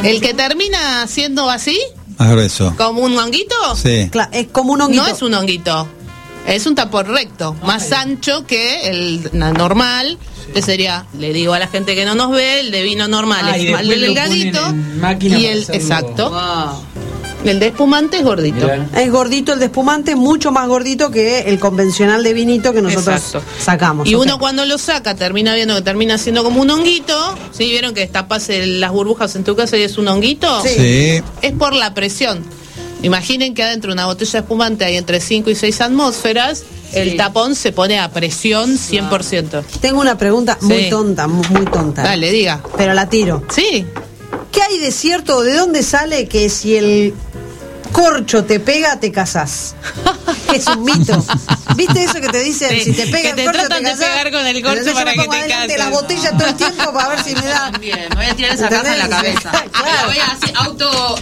El que termina siendo así, más grueso. como un honguito, Sí. Claro, es como un honguito. no es un honguito. Es un tapón recto, más ancho que el normal, que sería, le digo a la gente que no nos ve, el de vino normal es más delgadito y el exacto. Wow. El de espumante es gordito. Mirá. Es gordito el de espumante, mucho más gordito que el convencional de vinito que nosotros Exacto. sacamos. Y o uno sea. cuando lo saca termina viendo que termina siendo como un honguito. ¿Sí? ¿Vieron que destapas las burbujas en tu casa y es un honguito? Sí. Sí. Es por la presión. Imaginen que adentro de una botella de espumante hay entre 5 y 6 atmósferas. El tapón se pone a presión 100%. Tengo una pregunta muy Sí. tonta, muy tonta. Dale, diga. Pero la tiro. Sí. ¿Qué hay de cierto? ¿De dónde sale que si el corcho te pega, te casás? Es un mito. ¿Viste eso que te dicen? Sí, Si te pega que el te corcho, tratan te de casás. pegar con el corcho Entonces yo para me que pongo te adelante cases. la botella todo el tiempo para ver si me da. También, me voy a tirar esa caja en la ¿Entendés? cabeza. Claro. Voy a así, auto.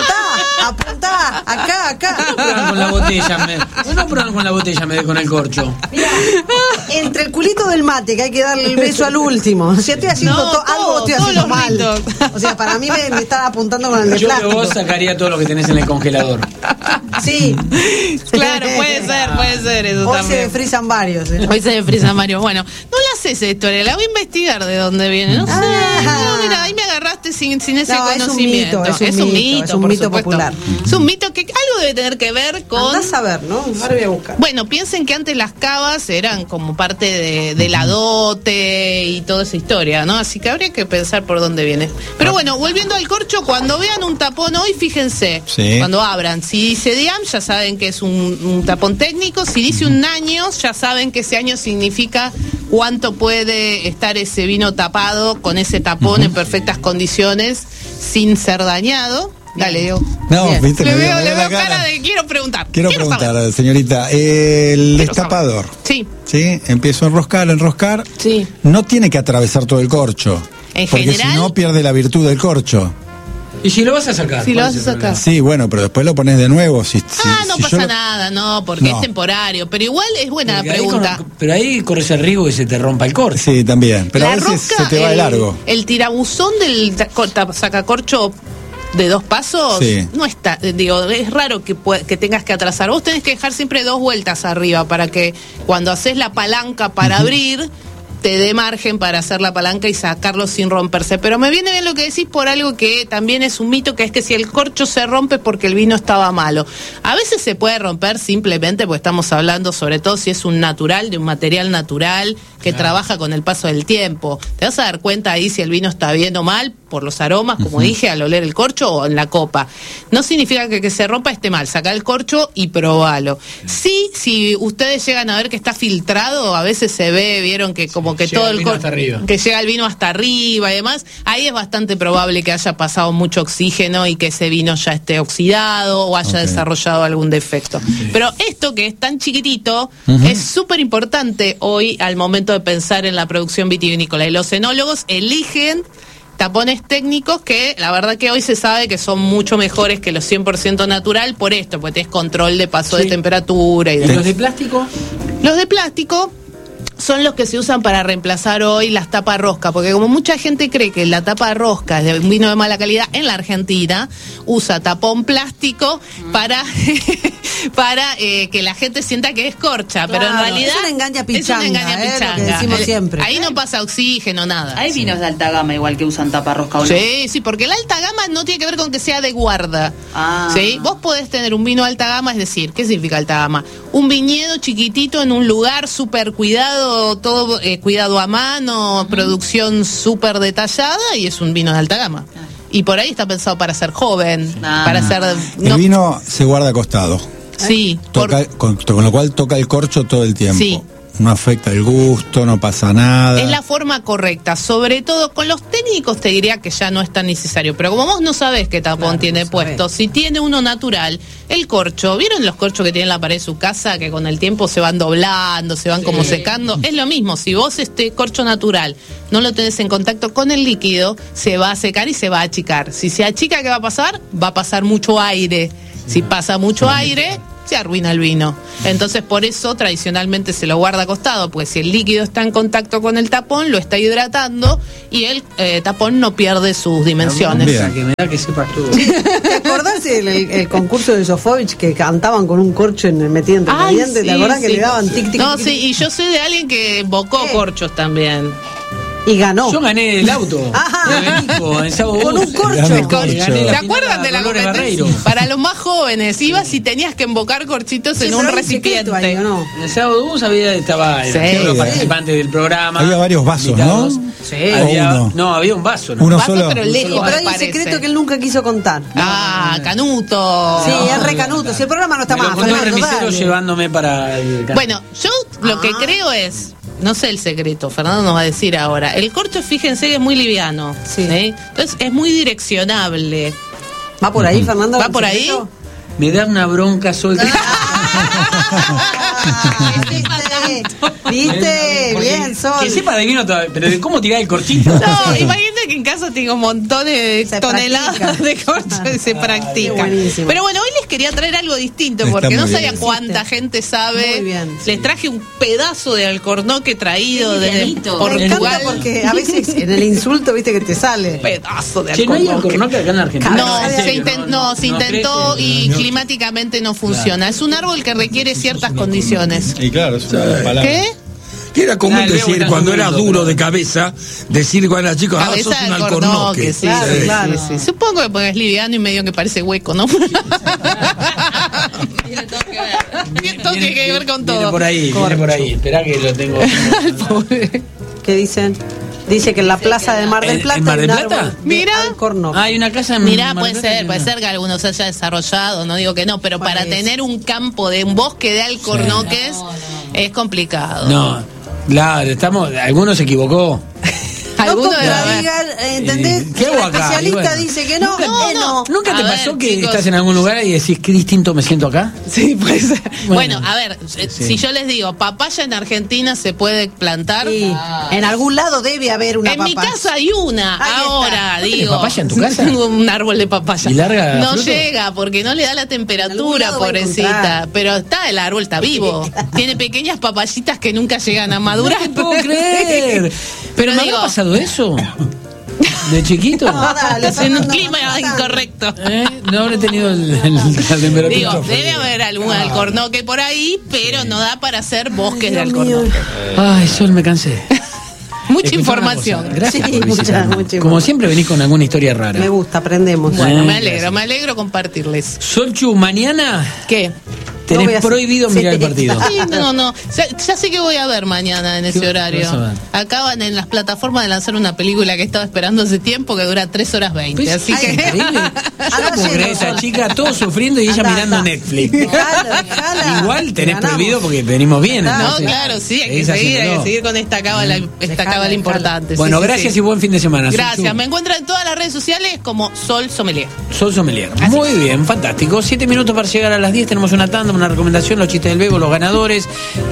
Apuntá, acá. Prueban con la botella, no prueban con la botilla en vez de con el corcho. Mira, entre el culito del mate, que hay que darle el beso al último. Si estoy haciendo No, algo, estoy todos haciendo los mal. ritos. O sea, para mí me están apuntando con el de Yo de plástico. vos sacaría todo lo que tenés en el congelador. Sí. Claro, puede ser eso Hoy también. se frisan varios. Hoy se frisa Mario. Bueno, no la sé esa historia, la voy a investigar de dónde viene. No sé. No, mira, ahí me agarraste sin ese No, es un conocimiento. mito, es un por mito supuesto. popular. Es un mito que algo debe tener que ver con. Andás a ver, ¿no? Ahora voy a buscar. Bueno, piensen que antes las cavas eran como parte de la dote y toda esa historia, ¿no? Así que habría que pensar por dónde viene. Pero bueno, volviendo al corcho, cuando vean un tapón hoy, fíjense, Sí. cuando abran, si dice DIAM, ya saben que es un tapón técnico, si dice un año, ya saben que ese año significa cuánto puede estar ese vino tapado con ese tapón en perfectas condiciones, sin ser dañado. Dale, Diego. No, Bien. viste, Le me veo, dio le la veo cara de quiero preguntar. Quiero preguntar, saber. señorita, el Quiero destapador, Sí, ¿sí? Empiezo a enroscar, sí. no tiene que atravesar todo el corcho, En porque general- si no pierde la virtud del corcho. ¿Y si lo vas a sacar? Si lo ¿Cuál vas es a el problema? sacar. Sí, bueno, pero después lo pones de nuevo. No si pasa yo lo- nada, no, porque No. es temporario. Pero igual es buena Porque la ahí pregunta. pero ahí corres el riesgo que se te rompa el corcho. Sí, también, pero La a veces rosca, se te va de largo. El tirabuzón del sacacorcho de 2 pasos, Sí. no está, digo, es raro que tengas que atrasar. Vos tenés que dejar siempre 2 vueltas arriba para que cuando haces la palanca para abrir, te dé margen para hacer la palanca y sacarlo sin romperse. Pero me viene bien lo que decís por algo que también es un mito, que es que si el corcho se rompe es porque el vino estaba malo. A veces se puede romper simplemente porque estamos hablando, sobre todo si es un natural, de un material natural que trabaja con el paso del tiempo. Te vas a dar cuenta ahí si el vino está bien o mal por los aromas, como dije, al oler el corcho o en la copa. No significa que se rompa esté mal. Saca el corcho y probalo. Sí, si ustedes llegan a ver que está filtrado, a veces se ve, vieron que como que Llega todo el el vino corcho, hasta arriba. que llega el vino hasta arriba y demás, ahí es bastante probable que haya pasado mucho oxígeno y que ese vino ya esté oxidado o haya Ok. desarrollado algún defecto. Pero esto que es tan chiquitito es súper importante hoy al momento de pensar en la producción vitivinícola. Y los enólogos eligen tapones técnicos que la verdad que hoy se sabe que son mucho mejores que los 100% natural por esto, porque tenés control de paso de Sí. temperatura y ¿Y demás. los de plástico? Los de plástico son los que se usan para reemplazar hoy las tapas rosca, porque como mucha gente cree que la tapa rosca es de un vino de mala calidad, en la Argentina usa tapón plástico para que la gente sienta que es corcha, pero en Claro, realidad es una engaña-pichanga, es una engaña-pichanga. lo que decimos siempre. Ahí no pasa oxígeno, nada. Hay vinos de alta gama igual que usan tapa rosca, ¿o no? Sí, sí, porque la alta gama no tiene que ver con que sea de guarda. Ah. ¿Sí? Vos podés tener un vino alta gama, es decir, ¿qué significa alta gama? Un viñedo chiquitito en un lugar súper cuidado, todo cuidado a mano, producción súper detallada y es un vino de alta gama. Y por ahí está pensado para ser joven, Ah. para ser... El vino se guarda acostado, Sí, con lo cual toca el corcho todo el tiempo. Sí. No afecta el gusto, no pasa nada. es la forma correcta, sobre todo con los técnicos te diría que ya no es tan necesario, pero como vos no sabés qué tapón Claro, tiene no sabés. puesto, si tiene uno natural, el corcho, ¿vieron los corchos que tienen en la pared de su casa que con el tiempo se van doblando, se van como secando? Es lo mismo, si vos este corcho natural no lo tenés en contacto con el líquido, se va a secar y se va a achicar. Si se achica, ¿qué va a pasar? Va a pasar mucho aire. Si pasa mucho aire, se arruina el vino. Entonces por eso tradicionalmente se lo guarda acostado, pues si el líquido está en contacto con el tapón, lo está hidratando y el tapón no pierde sus dimensiones. Bien. Que me da que sepas tú. ¿Te acordás el concurso de Sofovich que cantaban con un corcho metido entre los dientes? ¿Te acordás que le daban tic, tic, No, tic, sí, tic? y yo sé de alguien que invocó ¿Qué? corchos también. Y ganó. Yo gané el auto. Ajá. De Benico, en Sábado Con Bus. un corcho. Gané Gané corcho. la ¿Se final acuerdan a de la Dolores competencia? Barreiro. Para los más jóvenes, ibas y tenías que invocar corchitos Sí, en pero un hay recipiente. secreto ahí, ¿o no? En el Sábado Bus estaba Sí. los Sí. participantes del programa. Había varios vasos, invitados. ¿no? Sí. Había, O uno. no, había un vaso. ¿no? Uno Vaso, solo. pero lejos, Pero me hay un parece. secreto que él nunca quiso contar. Ah, Canuto. Sí, es re canuto. Si el programa no está Me lo más, contó el Fernando, remisero dale. llevándome para el Bueno, yo lo que creo es, no sé el secreto, Fernando nos va a decir ahora. El corcho, fíjense que es muy liviano. Sí. Entonces es muy direccionable. ¿Va por ahí, Fernando? ¿Va el por ahí? secreto? Me da una bronca solta. ¿Viste? Porque Bien, Sol. Que sepa de vino todavía, pero de cómo tirar el corchito. No, imagínate que en casa tengo montones de Se toneladas practica. de corcho y se practica. buenísimo. Pero bueno, hoy les quería traer algo distinto Está porque no muy sabía bien. cuánta gente sabe. Muy bien, Les traje un pedazo de alcornoque traído Qué desde livianito. Me encanta Portugal. porque a veces en el insulto, viste que te sale. Pedazo de Che, no hay alcornoque. alcornoque acá en Argentina. No, En se, serio, se intentó crece. y climáticamente no funciona. Es un árbol que requiere ciertas condiciones. Y claro, es una palabra. ¿Qué? Que era común Ah, el Bebo decir, está cuando subiendo, era duro pero- de cabeza, decir cuando era chico, Cabeza sos un de alcornoque. sí, Claro, sí, claro. sí, sí. Supongo que porque es liviano y medio que parece hueco, ¿no? Tiene todo que ver. Tiene todo tiene que ver con Viene todo. por ahí, viene por ahí. Esperá que lo tengo. Pobre. ¿Qué dicen? Dice que en la plaza de Mar del ¿En- Plata en Mar del hay un Plata? árbol de Mira. alcornoque. Ah, hay una casa en Mirá, Mar puede del Plata ser, que puede no. ser que alguno se haya desarrollado, no digo que no, pero para Parece. tener un campo de un bosque de alcornoques es complicado. No, claro, algunos se equivocó. Alguno no debe haber. contradigan, ¿entendés? ¿Qué hago El acá? especialista Y bueno. dice que no, No, no. ¿Nunca te A ver, pasó que chicos. estás en algún lugar y decís qué distinto me siento acá? Sí, puede ser. Bueno. Bueno, a ver, si yo les digo, papaya en Argentina se puede plantar. Sí. En algún lado debe haber una En mi papaya. casa hay una, Ahí está. ahora, ¿No tenés digo. papaya en tu casa? Tengo un árbol de papaya. ¿Y larga No fruto? llega porque no le da la En algún temperatura, lado va a pobrecita. encontrar. Pero el árbol está vivo. Tiene pequeñas papayitas que nunca llegan a madurar. No puedo creer. Pero ¿Me digo, habrá pasado eso? ¿De chiquito? No, dale, en un Fernando, clima no, no, no. incorrecto. No habré tenido la temperatura. Digo, debe haber algún alcornoque por ahí, pero no da para hacer bosques de Dios mío. alcornoque. Ay, Sol, me cansé. Mucha Escuchá una información. cosa, Gracias Sí, por mucha visitarme. información. Como siempre venís con alguna historia rara. Me gusta, aprendemos. Bueno, Gracias. me alegro compartirles. Solchu, mañana ¿Qué? tenés No voy a hacer- prohibido Sí, mirar el partido. Sí, no. Ya sé que voy a ver mañana en ese ¿Qué horario. vas a ver? Acaban en las plataformas de lanzar una película que estaba esperando hace tiempo que dura 3 horas 20. Pues, Así ay, que. increíble. Yo Anda no puedo creer yendo, esa Sol. chica todo sufriendo y ella Anda, mirando anda. Netflix. Dejala. Igual tenés Ganamos. prohibido porque venimos bien. No, entonces. claro, sí, hay que Seguís seguir, haciéndolo. con esta cábala, Dejala. importante. Bueno, sí, sí, gracias sí. y buen fin de semana. Gracias. Solchu. Me encuentran en todas las redes sociales como Sol Sommelier. Sol Sommelier. Muy bien, fantástico. 7 minutos para llegar a las 10. Tenemos una tanda, una recomendación, los chistes del Bebo, los ganadores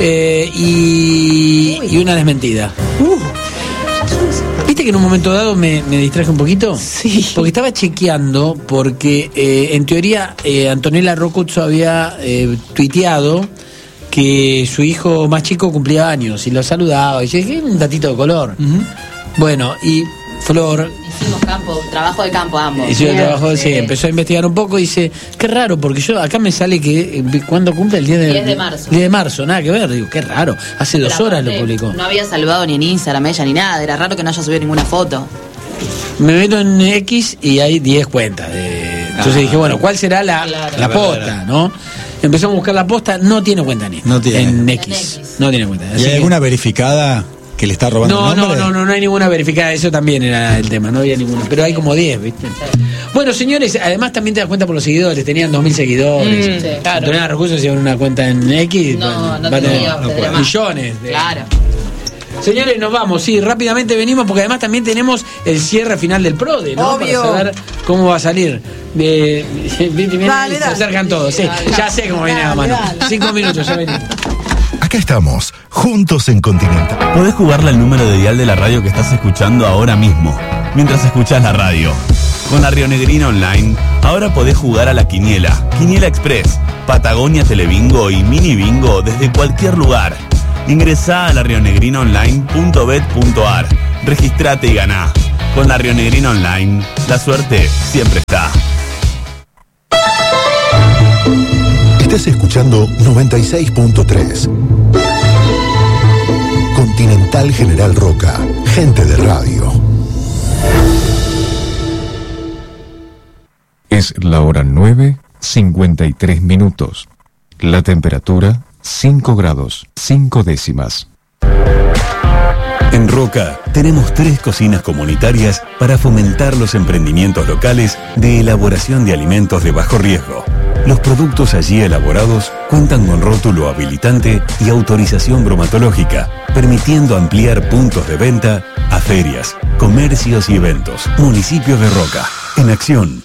y una desmentida. ¿Viste que en un momento dado me distraje un poquito? Sí. Porque estaba chequeando, porque en teoría Antonella Rocuzzo había tuiteado que su hijo más chico cumplía años y lo saludaba. Y yo dije, un datito de color. Bueno, y Flor Hicimos trabajo de campo ambos. hizo el trabajo, sí, Sí. empezó a investigar un poco y dice, qué raro, porque yo acá me sale que ¿cuándo cumple? El 10 10 de marzo. 10 de marzo, nada que ver, digo, qué raro. Hace 2 Pero horas lo aparte, publicó. No había saludado ni en Instagram ella ni nada. Era raro que no haya subido ninguna foto. Me meto en X y hay 10 cuentas. Entonces dije, bueno, ¿cuál será la posta, no? Empezamos a buscar la posta, no tiene cuenta ni No tiene. en En X. X. No tiene cuenta. ¿Y Así hay que- alguna verificada que le está robando No, el nombre? no hay ninguna verificada, eso también era el tema, no había ninguna, pero hay como 10, ¿viste? Bueno, señores, además también te das cuenta por los seguidores, tenían 2.000 seguidores. Sí, claro. Antonella Rocuzzo se una cuenta en X, No, va no a tener tendría, tendría más. millones. Claro. Señores, nos vamos, sí, rápidamente venimos porque además también tenemos el cierre final del PRODE, ¿no? Obvio. Para saber cómo va a salir. Dale, se dale. acercan todos, sí, ya sé cómo viene la mano. Dale. 5 minutos, ya venimos. Acá estamos, juntos en Continental. Podés jugarle al número de dial de la radio que estás escuchando ahora mismo, mientras escuchás la radio. Con la Rionegrina Online, ahora podés jugar a la Quiniela, Quiniela Express. Patagonia Telebingo y Mini Bingo desde cualquier lugar. Ingresá a larionegrinaonline.bet.ar. Registrate y ganá. Con La Rionegrina Online, la suerte siempre está. Estás escuchando 96.3. Continental General Roca. Gente de radio. Es la hora 9:53 minutos. La temperatura 5 grados 5 décimas. En Roca tenemos 3 cocinas comunitarias para fomentar los emprendimientos locales de elaboración de alimentos de bajo riesgo. Los productos allí elaborados cuentan con rótulo habilitante y autorización bromatológica, permitiendo ampliar puntos de venta a ferias, comercios y eventos. Municipio de Roca, en acción.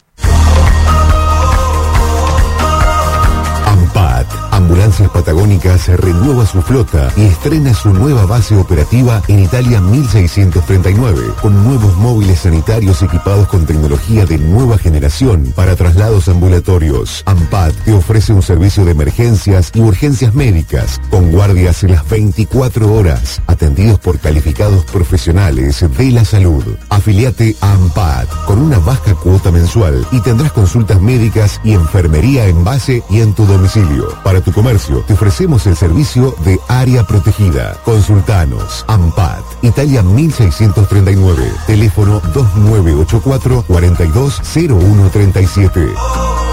AMPAT, Ambulancias Patagónicas, renueva su flota y estrena su nueva base operativa en Italia 1639, con nuevos móviles sanitarios equipados con tecnología de nueva generación para traslados ambulatorios. AMPAT te ofrece un servicio de emergencias y urgencias médicas, con guardias en las 24 horas, atendidos por calificados profesionales de la salud. Afiliate a AMPAT con una baja cuota mensual y tendrás consultas médicas y enfermería en base y en tu domicilio. Para tu comercio, te ofrecemos el servicio de área protegida. Consultanos. AMPAT, Italia 1639, teléfono 2984 420137.